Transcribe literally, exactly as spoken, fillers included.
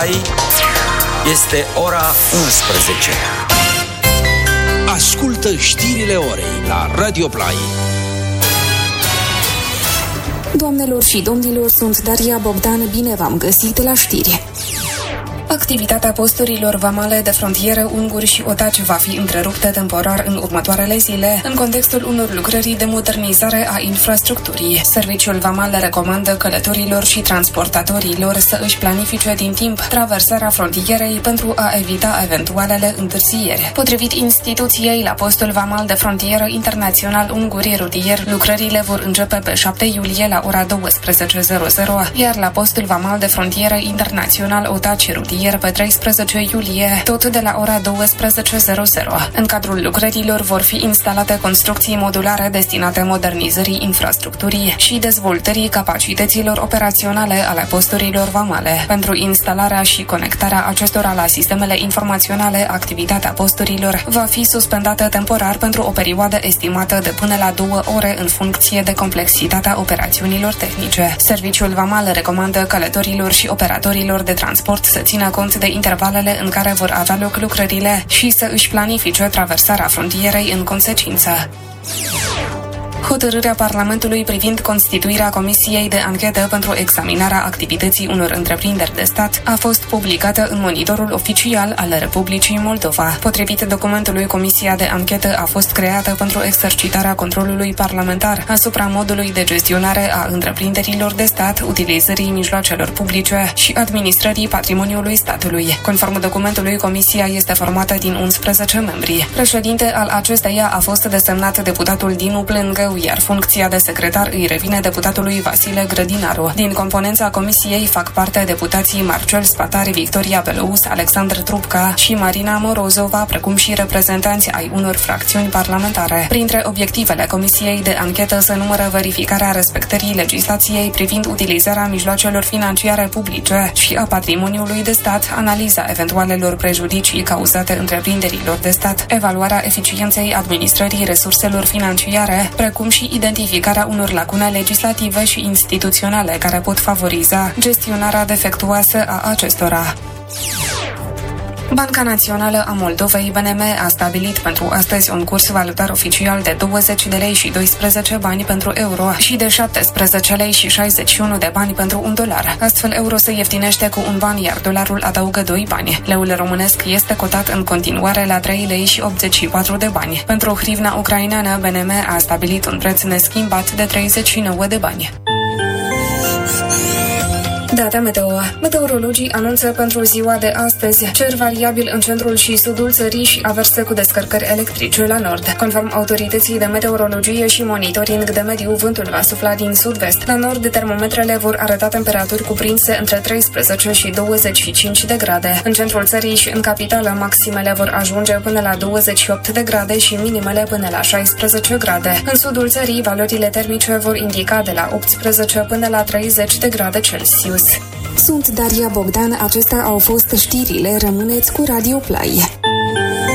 Play. Este ora unsprezece. Ascultă știrile orei la Radio Play. Doamnelor și domnilor, sunt Daria Bogdan, bine v-am găsit la știri. Activitatea posturilor vamale de frontieră unguri și otaci va fi întreruptă temporar în următoarele zile, în contextul unor lucrări de modernizare a infrastructurii. Serviciul vamal recomandă călătorilor și transportatorilor să își planifice din timp traversarea frontierei pentru a evita eventualele întârzieri. Potrivit instituției, la postul vamal de frontieră internațional unguri rutier, lucrările vor începe pe șapte iulie la ora douăsprezece, iar la postul vamal de frontieră internațional otaci rutier pe treisprezece iulie, tot de la ora douăsprezece. În cadrul lucrărilor vor fi instalate construcții modulare destinate modernizării infrastructurii și dezvoltării capacităților operaționale ale posturilor vamale. Pentru instalarea și conectarea acestora la sistemele informaționale, activitatea posturilor va fi suspendată temporar pentru o perioadă estimată de până la două ore în funcție de complexitatea operațiunilor tehnice. Serviciul vamal recomandă călătorilor și operatorilor de transport să țină cont de intervalele în care vor avea loc lucrările și să își planifice traversarea frontierei în consecință. Hotărârea Parlamentului privind constituirea Comisiei de Anchetă pentru examinarea activității unor întreprinderi de stat a fost publicată în Monitorul Oficial al Republicii Moldova. Potrivit documentului, Comisia de Anchetă a fost creată pentru exercitarea controlului parlamentar asupra modului de gestionare a întreprinderilor de stat, utilizării mijloacelor publice și administrării patrimoniului statului. Conform documentului, Comisia este formată din unsprezece membri. Președinte al acesteia a fost desemnat deputatul Dinu Plângău, iar funcția de secretar îi revine deputatului Vasile Grădinaru. Din componența comisiei fac parte deputații Marcel Spatari, Victoria Belous, Alexandru Trupca și Marina Morozova, precum și reprezentanți ai unor fracțiuni parlamentare. Printre obiectivele comisiei de anchetă se numără verificarea respectării legislației privind utilizarea mijloacelor financiare publice și a patrimoniului de stat, analiza eventualelor prejudicii cauzate întreprinderilor de stat, evaluarea eficienței administrării resurselor financiare, precum și identificarea unor lacune legislative și instituționale care pot favoriza gestionarea defectuoasă a acestora. Banca Națională a Moldovei, B N M, a stabilit pentru astăzi un curs valutar oficial de douăzeci de lei și doisprezece bani pentru euro și de șaptesprezece lei și șaizeci și unu de bani pentru un dolar. Astfel, euro se ieftinește cu un ban, iar dolarul adaugă doi bani. Leul românesc este cotat în continuare la trei lei și optzeci și patru de bani. Pentru hrivna ucraineană, B N M a stabilit un preț neschimbat de treizeci și nouă de bani. Data meteo. Meteorologii anunță pentru ziua de astăzi cer variabil în centrul și sudul țării și averse cu descărcări electrice la nord. Conform autorității de meteorologie și monitoring de mediu, vântul va sufla din sud-vest. La nord, termometrele vor arăta temperaturi cuprinse între treisprezece și douăzeci și cinci de grade. În centrul țării și în capitală, maximele vor ajunge până la douăzeci și opt de grade și minimele până la șaisprezece grade. În sudul țării, valorile termice vor indica de la optsprezece până la treizeci de grade Celsius. Sunt Daria Bogdan, acestea au fost știrile, rămâneți cu Radio Play.